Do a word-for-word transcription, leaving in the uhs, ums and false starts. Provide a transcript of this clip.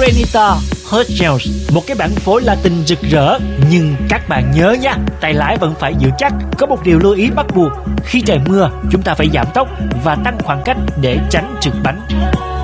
Serenita Hotels, một cái bảng phối Latin rực rỡ. Nhưng các bạn nhớ nha, tay lái vẫn phải giữ chắc. Có một điều lưu ý bắt buộc: khi trời mưa, chúng ta phải giảm tốc và tăng khoảng cách để tránh trượt bánh.